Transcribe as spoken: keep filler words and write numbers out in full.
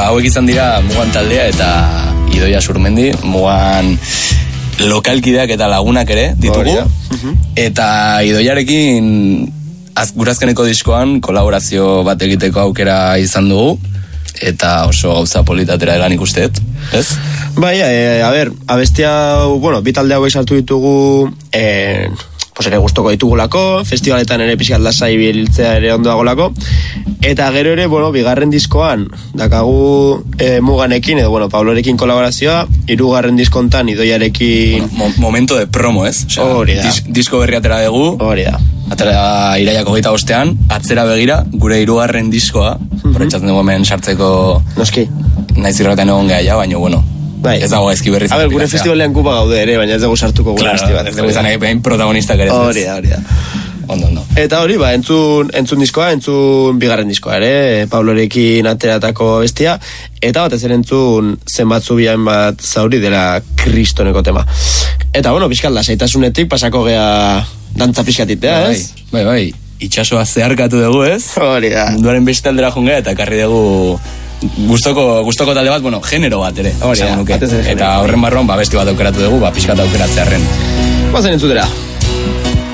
hauek izan dira Mugan taldea eta Idoia Surmendi, Mugan lokalkideak eta lagunak ere ditugu. Uh-huh. Eta Idoiarekin az, gurazkeneko diskoan kolaborazio bat egiteko aukera izan dugu. Eta oso gauza politatera egan ikusteet, ez? Bai, e, a ber, abestia, bueno, bi talde hauek sartu ditugu, e, pues ere gustoko ditugulako, festivaletan ere pixkat lasai biltzea ere ondoagolako, eta gero ere, bueno, bigarren diskoan, dakagu e, Muganekin, edo, bueno, Pablorekin kolaborazioa, hirugarren diskontan Idoiarekin... Bueno, mo momento de promo, ez? Hori da. Dis, disko berri atera dugu. Hori da. Atera iraiako geita bostean, atzera begira, gure hirugarren diskoa, mm-hmm. Horretxatzen dugu hemen sartzeko... Noski. Naiz irraten egon geha, ja, baina, bueno, bai. Ez dago ezki berriz. A ber, gure festivalean kupa gaude ere, baina ez dago sartuko gure claro, festival. Ez dago izan egin protagonistak ere. Hori da, hori da. Ondo, ondo. Eta hori, ba, entzun, entzun diskoa, entzun bigarren diskoa ere, Pablorekin ateratako bestia, eta batez ere entzun zenbat zubian bat zauri dela kristoneko tema. Eta, bueno, pixkat lasaitasunetik pasako gea dantza pixkatitea, bai, ez? Bai, bai, itxasoa zeharkatu dugu, ez? Hori da. Munduaren beste aldera jungea eta karri dugu gustoko, gustoko talde bat, bueno, genero bat ere. Hori da, eta horren barron, ba, besti bat aukeratu dugu, ba, pixkat aukeratzearen. Bazen entzutera.